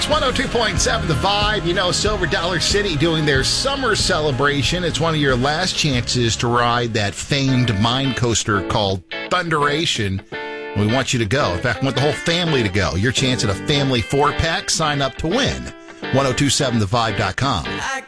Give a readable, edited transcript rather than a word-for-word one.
It's 102.7 The Vibe. You know, Silver Dollar City doing their summer celebration. It's one of your last chances to ride that famed mine coaster called Thunderation. We want you to go. In fact, we want the whole family to go. Your chance at a family 4-pack. Sign up to win. 1027thevibe.com.